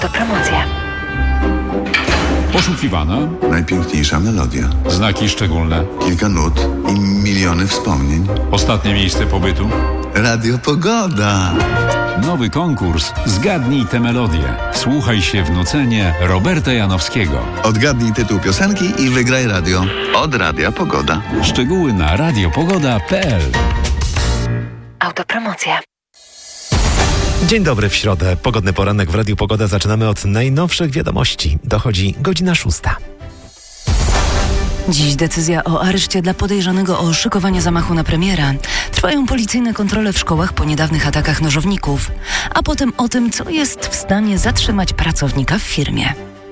Autopromocja. Poszukiwana. Najpiękniejsza melodia. Znaki szczególne. Kilka nut i miliony wspomnień. Ostatnie miejsce pobytu. Radio Pogoda. Nowy konkurs Zgadnij tę melodię. Wsłuchaj się w nucenie Roberta Janowskiego. Odgadnij tytuł piosenki i wygraj radio. Od Radia Pogoda. Szczegóły na radiopogoda.pl. Autopromocja. Dzień dobry w środę. Pogodny poranek w Radiu Pogoda. Zaczynamy od najnowszych wiadomości. Dochodzi godzina 6. Dziś decyzja o areszcie dla podejrzanego o szykowanie zamachu na premiera. Trwają policyjne kontrole w szkołach po niedawnych atakach nożowników. A potem o tym, co jest w stanie zatrzymać pracownika w firmie.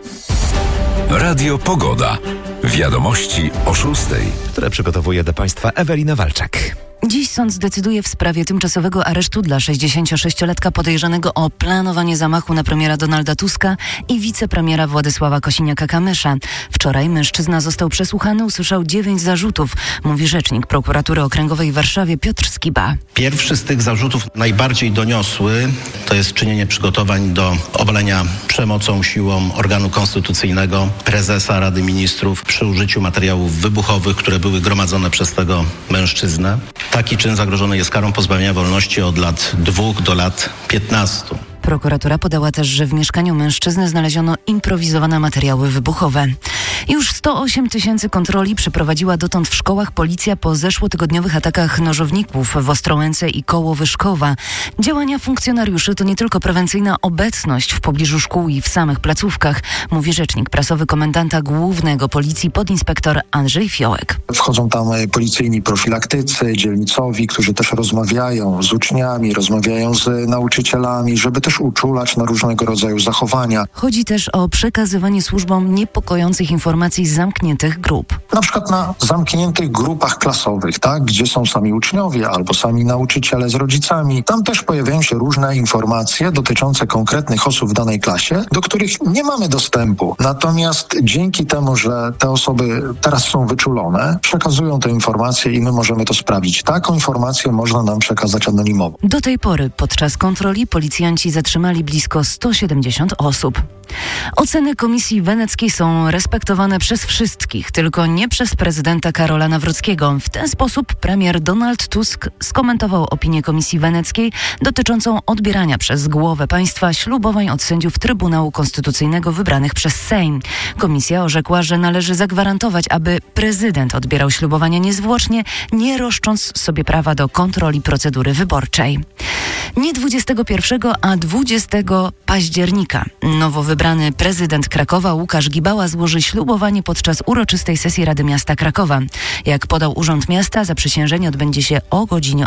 Radio Pogoda. Wiadomości o 6. Które przygotowuje do Państwa Ewelina Walczak. Dziś sąd zdecyduje w sprawie tymczasowego aresztu dla 66-latka podejrzanego o planowanie zamachu na premiera Donalda Tuska i wicepremiera Władysława Kosiniaka-Kamysza. Wczoraj mężczyzna został przesłuchany, usłyszał 9 zarzutów, mówi rzecznik Prokuratury Okręgowej w Warszawie Piotr Skiba. Pierwszy z tych zarzutów, najbardziej doniosły, to jest czynienie przygotowań do obalenia przemocą, siłą organu konstytucyjnego prezesa Rady Ministrów przy użyciu materiałów wybuchowych, które były gromadzone przez tego mężczyznę. Taki czyn zagrożony jest karą pozbawienia wolności od lat 2 do lat 15. Prokuratura podała też, że w mieszkaniu mężczyzny znaleziono improwizowane materiały wybuchowe. Już 108 000 kontroli przeprowadziła dotąd w szkołach policja po zeszłotygodniowych atakach nożowników w Ostrołęce i koło Wyszkowa. Działania funkcjonariuszy to nie tylko prewencyjna obecność w pobliżu szkół i w samych placówkach, mówi rzecznik prasowy komendanta głównego policji podinspektor Andrzej Fiołek. Wchodzą tam policyjni profilaktycy, dzielnicowi, którzy też rozmawiają z uczniami, rozmawiają z nauczycielami, żeby też uczulać na różnego rodzaju zachowania. Chodzi też o przekazywanie służbom niepokojących informacji z zamkniętych grup. Na przykład na zamkniętych grupach klasowych, tak, gdzie są sami uczniowie albo sami nauczyciele z rodzicami. Tam też pojawiają się różne informacje dotyczące konkretnych osób w danej klasie, do których nie mamy dostępu. Natomiast dzięki temu, że te osoby teraz są wyczulone, przekazują te informacje i my możemy to sprawdzić. Taką informację można nam przekazać anonimowo. Do tej pory podczas kontroli policjanci zatrzymali blisko 170 osób. Oceny Komisji Weneckiej są respektowane przez wszystkich, tylko nie przez prezydenta Karola Nawrockiego. W ten sposób premier Donald Tusk skomentował opinię Komisji Weneckiej dotyczącą odbierania przez głowę państwa ślubowań od sędziów Trybunału Konstytucyjnego wybranych przez Sejm. Komisja orzekła, że należy zagwarantować, aby prezydent odbierał ślubowania niezwłocznie, nie roszcząc sobie prawa do kontroli procedury wyborczej. Nie 21, a 20 października nowo wybrany prezydent Krakowa Łukasz Gibała złoży ślubowanie podczas uroczystej sesji Rady Miasta Krakowa. Jak podał Urząd Miasta, zaprzysiężenie odbędzie się o godzinie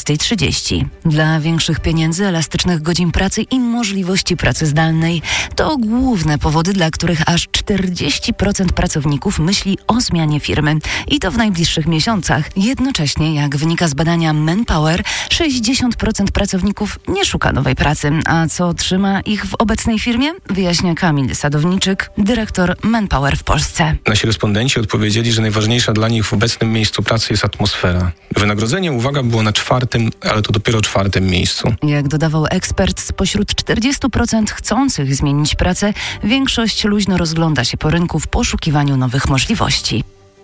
18:30. Dla większych pieniędzy, elastycznych godzin pracy i możliwości pracy zdalnej to główne powody, dla których aż 40% pracowników myśli o zmianie firmy. I to w najbliższych miesiącach. Jednocześnie, jak wynika z badania Manpower, 60% pracowników nie szuka nowej pracy. A co trzyma ich w obecnej firmie? Wyjaśnia Kamil Sadowniczyk, dyrektor Manpower w Polsce. Nasi respondenci odpowiedzieli, że najważniejsza dla nich w obecnym miejscu pracy jest atmosfera. Wynagrodzenie, uwaga, było na 4., ale to dopiero 4. miejscu. Jak dodawał ekspert, spośród 40% chcących zmienić pracę, większość luźno rozgląda się po rynku w poszukiwaniu nowych możliwości.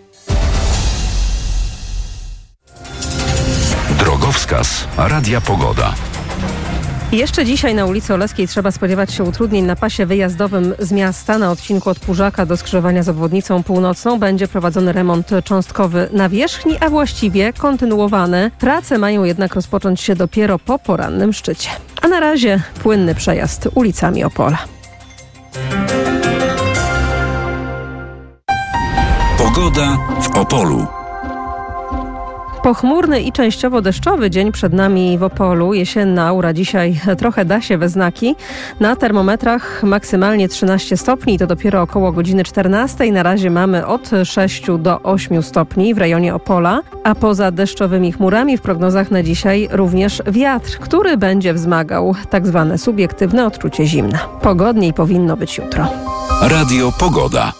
Drogowskaz Radia Pogoda. Jeszcze dzisiaj na ulicy Oleskiej trzeba spodziewać się utrudnień na pasie wyjazdowym z miasta. Na odcinku od Półżaka do skrzyżowania z obwodnicą północną będzie prowadzony remont cząstkowy nawierzchni, a właściwie kontynuowany. Prace mają jednak rozpocząć się dopiero po porannym szczycie. A na razie płynny przejazd ulicami Opola. Pogoda w Opolu. Pochmurny i częściowo deszczowy dzień przed nami w Opolu. Jesienna aura dzisiaj trochę da się we znaki. Na termometrach maksymalnie 13 stopni, to dopiero około godziny 14. Na razie mamy od 6 do 8 stopni w rejonie Opola. A poza deszczowymi chmurami w prognozach na dzisiaj również wiatr, który będzie wzmagał tak zwane subiektywne odczucie zimna. Pogodniej powinno być jutro. Radio Pogoda.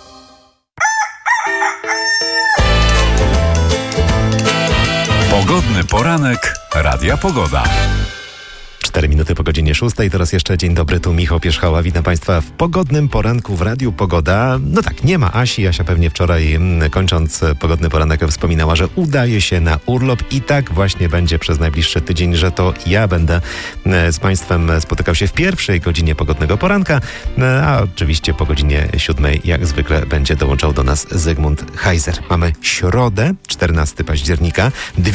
Pogodny poranek Radia Pogoda. 4 minuty po godzinie 6. Teraz jeszcze dzień dobry, tu Michał Pierzchała. Witam Państwa w pogodnym poranku w Radiu Pogoda. No tak, nie ma Asi. Asia pewnie wczoraj, kończąc pogodny poranek, wspominała, że udaje się na urlop i tak właśnie będzie przez najbliższy tydzień, że to ja będę z Państwem spotykał się w pierwszej godzinie pogodnego poranka, a oczywiście po godzinie 7 jak zwykle będzie dołączał do nas Zygmunt Heiser. Mamy środę, 14 października,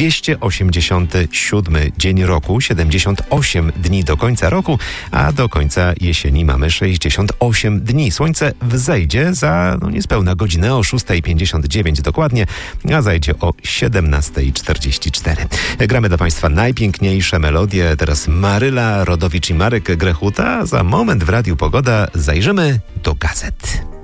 287 dzień roku, 78 dni do końca roku, a do końca jesieni mamy 68 dni. Słońce wzejdzie za niespełna godzinę o 6:59 dokładnie, a zajdzie o 17:44. Gramy dla Państwa najpiękniejsze melodie. Teraz Maryla Rodowicz i Marek Grechuta. Za moment w Radiu Pogoda zajrzymy do gazet.